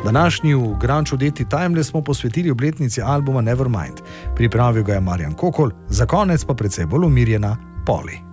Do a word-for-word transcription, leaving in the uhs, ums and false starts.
Današnji v Grunge odeti Timeless smo posvetili obletnici albuma Nevermind. Pripravil ga je Marjan Kokol, za konec pa precej bolj umirjena Poli.